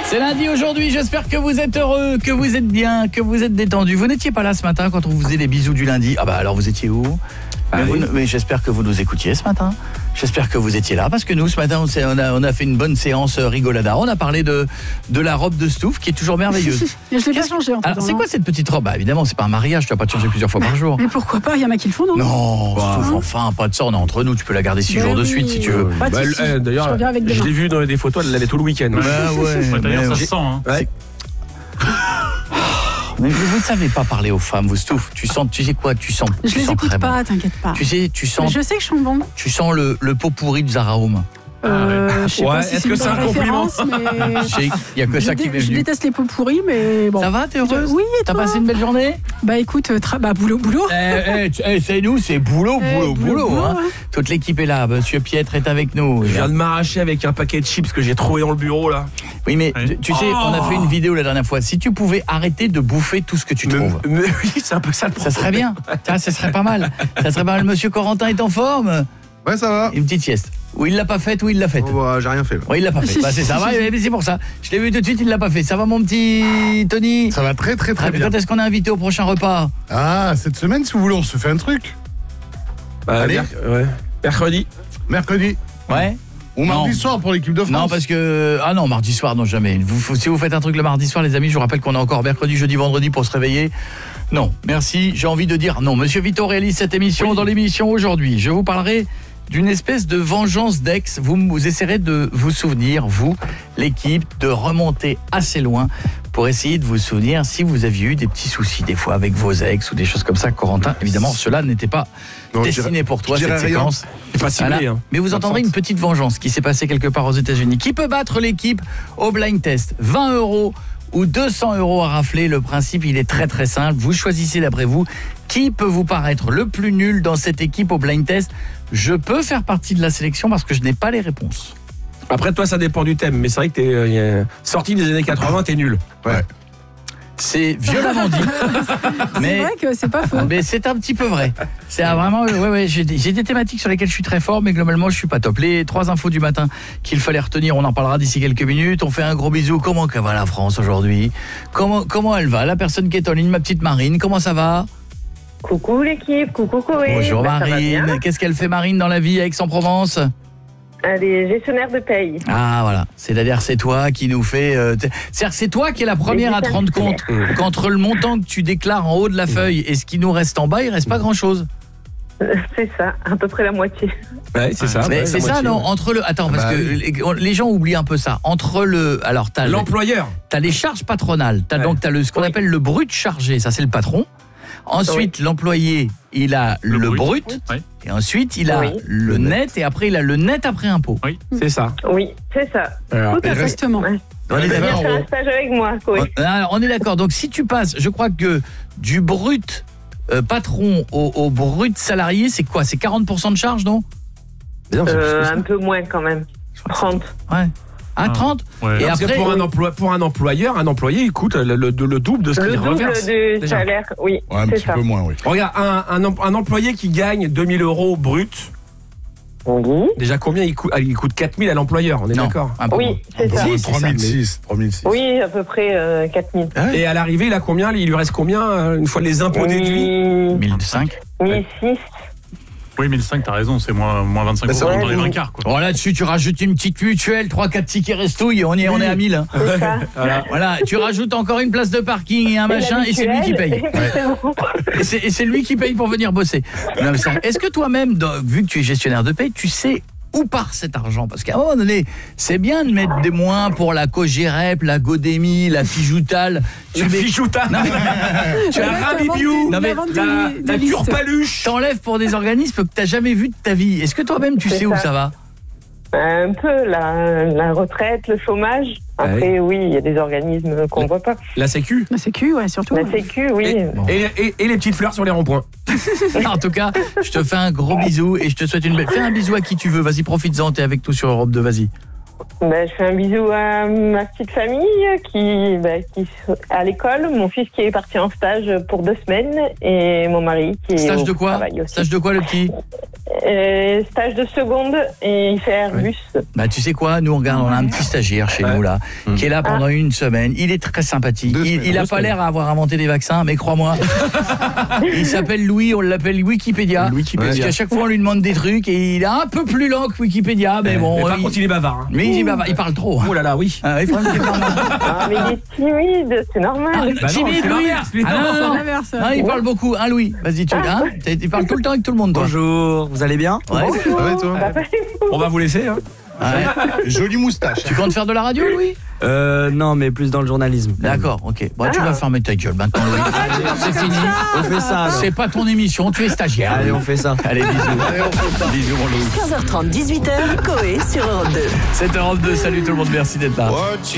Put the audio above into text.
C'est lundi aujourd'hui, j'espère que vous êtes heureux, que vous êtes bien, que vous êtes détendus. Vous n'étiez pas là ce matin quand on vous faisait les bisous du lundi. Ah bah alors vous étiez où ? Mais j'espère que vous nous écoutiez ce matin. J'espère que vous étiez là parce que nous ce matin on a fait une bonne séance rigolada. On a parlé de la robe de Stouff qui est toujours merveilleuse. Je l'ai pas changée en fait. Alors c'est quoi cette petite robe ? Bah évidemment, c'est pas un mariage, tu vas pas te changer plusieurs fois par jour. Mais pourquoi pas ? Il y en a qui le font, non ? Non, Stouff, enfin, pas de ça, on est entre nous, tu peux la garder 6 jours de suite si tu veux. Pas de soucis. D'ailleurs, je reviens avec je l'ai vu dans des photos, elle l'avait tout le week-end. D'ailleurs, ça se sent. Hein. Ouais. Mais vous ne savez pas parler aux femmes, vous Stouff. Tu sais quoi ? Tu sens Je les sens écoute très pas, bon. t'inquiète pas. Tu sais, tu Mais sens je sais que je sens bon. tu sens le pot pourri de Zara Home. Je sais pas si est-ce c'est que une c'est un bonne compliment ? référence, mais Il y a que ça qui m'est je venu. déteste les pots pourris, mais bon. Ça va, t'es heureuse ? Oui, et T'as toi ? passé une belle journée ? Bah écoute, boulot. C'est nous, c'est boulot. Hein. hein. Toute l'équipe est là, Monsieur Pietre est avec nous. Je viens de m'arracher avec un paquet de chips que j'ai trouvé dans le bureau là. Oui, mais Oui. tu sais, on a fait une vidéo la dernière fois. Si tu pouvais arrêter de bouffer tout ce que tu trouves, Mais oui, c'est un peu ça le ça serait bien. Ça serait pas mal. Ça serait pas mal. Monsieur Corentin est en forme ? Ouais, ça va. Une petite sieste. Ou il l'a pas faite, ou il l'a faite. Oh, bah, j'ai rien fait. Là. Oui, il l'a pas fait. Bah, c'est ça. Mais c'est pour ça. Je l'ai vu tout de suite, il l'a pas fait. Ça va, mon petit Tony ? Ça va très bien. Quand est-ce qu'on est invité au prochain repas ? Ah, cette semaine, si vous voulez, on se fait un truc. Allez. Ouais. Mercredi. Mercredi. Ouais. Ou mardi Non. soir pour l'équipe de France. Non, parce que... Ah non, mardi soir, non, jamais. Si vous faites un truc le mardi soir, les amis, je vous rappelle qu'on a encore mercredi, jeudi, vendredi pour se réveiller. Non, merci. J'ai envie de dire non. Monsieur Vito réalise cette émission. Dans l'émission aujourd'hui, je vous parlerai d'une espèce de vengeance d'ex. Vous essaierez de vous souvenir, vous, l'équipe, de remonter assez loin pour essayer de vous souvenir si vous aviez eu des petits soucis des fois avec vos ex ou des choses comme ça. Corentin, évidemment, cela n'était pas destiné pour toi, cette séquence. C'est pas ciblé. Voilà. Hein. Mais vous entendrez une petite vengeance qui s'est passée quelque part aux États-Unis. Qui peut battre l'équipe au blind test ? 20 € ou 200 € à rafler. Le principe, il est très très simple. Vous choisissez d'après vous qui peut vous paraître le plus nul dans cette équipe au blind test. Je peux faire partie de la sélection parce que je n'ai pas les réponses. Après toi ça dépend du thème, mais c'est vrai que t'es sorti des années 80, t'es nul. Ouais. C'est violemment dit. C'est vrai que c'est pas faux. Mais c'est un petit peu vrai. C'est vraiment j'ai des thématiques sur lesquelles je suis très fort, mais globalement je suis pas top. Les 3 infos du matin qu'il fallait retenir, on en parlera d'ici quelques minutes. On fait un gros bisou. Comment que va la France aujourd'hui ? Comment elle va ? La personne qui est en ligne, ma petite Marine, comment ça va ? Coucou l'équipe, coucou Coé. Bonjour Ça va bien. Marine. Qu'est-ce qu'elle fait Marine dans la vie à Aix-en-Provence ? Elle est gestionnaire de paye. Ah voilà, c'est-à-dire c'est toi qui nous fait c'est-à-dire c'est toi qui est la première à te rendre compte qu'entre le montant que tu déclares en haut de la feuille et ce qui nous reste en bas, il reste pas grand-chose. C'est ça, à peu près la moitié. Ouais, c'est ça. Mais ouais, c'est la ça moitié, non, ouais. entre le attends parce que les gens oublient un peu ça. Entre le alors t'as L'employeur. t'as les charges patronales, donc t'as ce qu'on appelle le brut chargé, ça c'est le patron. Ensuite, l'employé, il a le brut. Oui. Et ensuite, il a le net et après il a le net après impôt. Oui. C'est ça. Oui, c'est ça. Alors, Tout à fait. Exactement. Ouais. On est Tu viens d'accord. faire un stage avec moi, Coé. Alors, on est d'accord. Donc si tu passes, je crois que du brut patron au brut salarié, c'est quoi ? C'est 40% de charge, non ? Un peu moins quand même. 30. Ouais. Ah, 30 Ouais. Et parce après, que pour un employeur, un employé il coûte le double de ce Le qu'il double reverse. du déjà. salaire, oui, Ouais, un c'est petit ça. peu moins, oui. Regarde, un employé qui gagne 2000 € brut, Oui, déjà combien il coûte 4000 à l'employeur, on est non, d'accord. un peu moins. oui, c'est ça. Si, c'est ça, 3006. Oui, à peu près 4000. Et à l'arrivée, il a combien ? Il lui reste combien une fois les impôts déduits ? 1005. 1006. Oui, 1005, t'as raison, c'est moins 25 Bah, ça € va. dans les 20 quarts. Quoi. Bon, là-dessus, tu rajoutes une petite mutuelle, 3-4 tickets restouilles, on est à 1000. Hein. C'est ça. Voilà, tu rajoutes encore une place de parking et un machin, et c'est lui qui paye. Exactement. Et c'est lui qui paye pour venir bosser. Non, mais est-ce que toi-même, vu que tu es gestionnaire de paye, tu sais où part cet argent ? Parce qu'à un moment donné, c'est bien de mettre des moins pour la Cogérep, la Godémie, la Fijoutale. Tu fichouta. Tu as Rabibiou. Non, mais T'as Turpaluche. T'enlèves pour des organismes que t'as jamais vus de ta vie. Est-ce que toi-même tu C'est sais où ça. ça va ? Un peu, la retraite, le chômage. Après, oui, il y a des organismes qu'on ne voit pas. La Sécu. La sécu, ouais, surtout. La Sécu, oui. Et les petites fleurs sur les ronds-points. En tout cas, je te fais un gros bisou et je te souhaite une belle... Fais un bisou à qui tu veux, vas-y, profites-en, t'es avec nous sur Europe 2, vas-y. Je fais un bisou à ma petite famille qui à l'école, mon fils qui est parti en stage pour 2 semaines et mon mari qui stage est de quoi? Stage de quoi le petit? Stage de seconde et il fait Airbus. Tu sais quoi, nous on a un petit stagiaire chez nous là qui est là pendant 1 semaine. Il est très sympathique. Il a pas l'air à avoir inventé des vaccins, mais crois-moi. Il s'appelle Louis, on l'appelle Wikipédia. Parce qu'à chaque fois on lui demande des trucs et il est un peu plus lent que Wikipédia, mais bon. Mais par contre il est bavard. Mais il parle trop. Oh là là, oui. Mais il est timide, c'est normal. Timide, Louis. Non, il parle beaucoup. Louis, vas-y, il parle tout le temps avec tout le monde, toi. Bonjour, vous allez bien? Ouais. Ça va et toi? On va vous laisser. Jolie moustache. Tu comptes faire de la radio, Louis? Non, mais plus dans le journalisme. D'accord, ok. Tu vas fermer ta gueule maintenant, Louis. C'est fini. On fait ça. Alors. C'est pas ton émission, tu es stagiaire. Allez, on fait ça. Allez, bisous. Bisous, mon Louis. 15h30, 18h, Coé sur Europe 2. 7h32, salut tout le monde, merci d'être là.